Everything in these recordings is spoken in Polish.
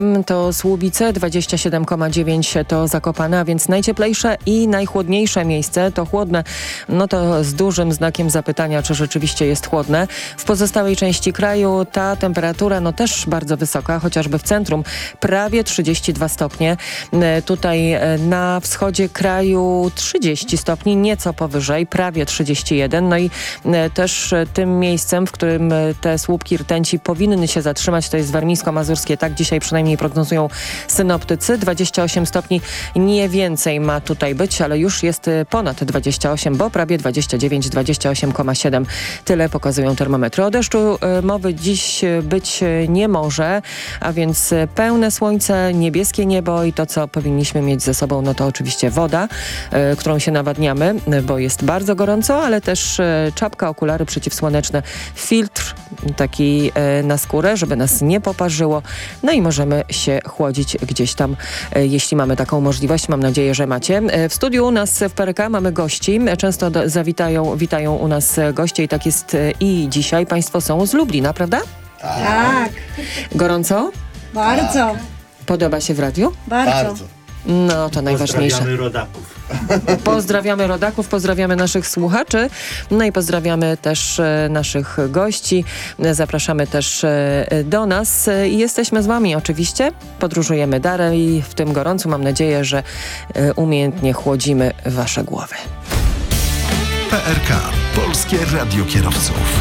To Słubice, 27,9 to Zakopane, a więc najcieplejsze i najchłodniejsze miejsce to chłodne. No to z dużym znakiem zapytania, czy rzeczywiście jest chłodne. W pozostałej części kraju ta temperatura też bardzo wysoka, chociażby w centrum prawie 32 stopnie. Tutaj na wschodzie kraju 30 stopni, nieco powyżej, prawie 31. No i też tym miejscem, w którym te słupki rtęci powinny się zatrzymać, to jest warmińsko-mazurskie. Tak dzisiaj przynajmniej prognozują synoptycy. 28 stopni, nie więcej ma tutaj być, ale już jest ponad 28, bo prawie 29, 28,7. Tyle pokazują termometry. O deszczu mowy dziś być nie może, a więc pełne słońce, niebieskie niebo i to, co powinniśmy mieć ze sobą, no to oczywiście woda, którą się nawadniamy, bo jest bardzo gorąco, ale też czapka, okulary przeciwsłoneczne, filtr taki na skórę, żeby nas nie poparzyło. No i możemy się chłodzić gdzieś tam, jeśli mamy taką możliwość. Mam nadzieję, że macie. W studiu u nas w PRK mamy gości. Często witają u nas goście i tak jest i dzisiaj. Państwo są z Lublina, prawda? Tak. Gorąco? Bardzo. Podoba się w radiu? Bardzo. No, to najważniejsze. Pozdrawiamy rodaków. Pozdrawiamy rodaków, pozdrawiamy naszych słuchaczy, no i pozdrawiamy też naszych gości. Zapraszamy też do nas i jesteśmy z wami oczywiście. Podróżujemy dalej w tym gorącu. Mam nadzieję, że umiejętnie chłodzimy wasze głowy. PRK. Polskie Radio Kierowców.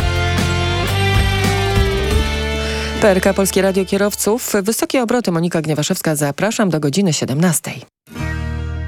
PRK Polskie Radio Kierowców. Wysokie obroty. Monika Gniewaszewska. Zapraszam do godziny 17.